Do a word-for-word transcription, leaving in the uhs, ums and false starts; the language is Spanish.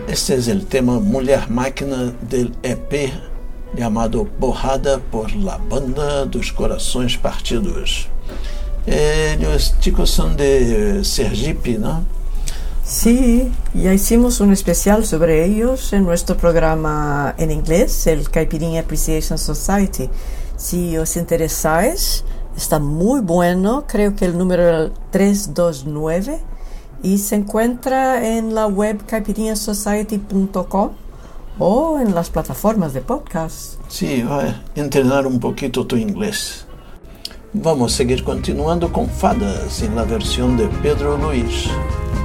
Este es el tema Mulher Máquina del E P llamado Borrada por la Banda dos Corações Partidos. Eh, los chicos son de Sergipe, ¿no? Sí, ya hicimos un especial sobre ellos en nuestro programa en inglés, el Caipirinha Appreciation Society. Si os interesáis, está muy bueno, creo que el número era trescientos veintinueve y se encuentra en la web caipirinha society punto com o en las plataformas de podcast. Sí, va a entrenar un poquito tu inglés. Vamos a seguir continuando con Fadas en la versión de Pedro Luis.